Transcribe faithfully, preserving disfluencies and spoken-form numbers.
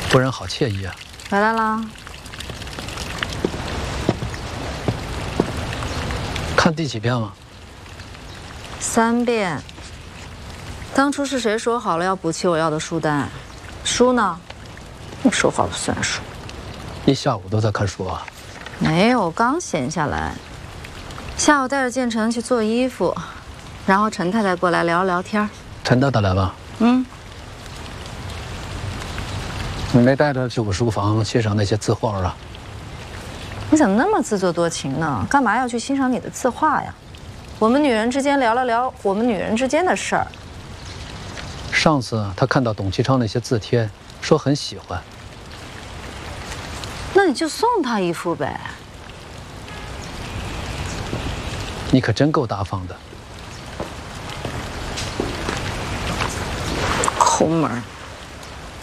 不然好惬意啊。 回来啦。 看第几遍了？ 三遍。当初是谁说好了要补齐我要的书单？书呢？你说话不算数。 一下午都在看书啊？ 没有，刚闲下来。下午带着建成去做衣服，然后陈太太过来聊聊天。 陈太太来了？ 嗯。 你没带她去我书房欣赏那些字画啊？ 你怎么那么自作多情呢？干嘛要去欣赏你的字画呀？我们女人之间聊了聊我们女人之间的事儿。 上次她看到董其昌那些字帖，说很喜欢。 那你就送她一幅呗。 你可真够大方的。 抠门儿。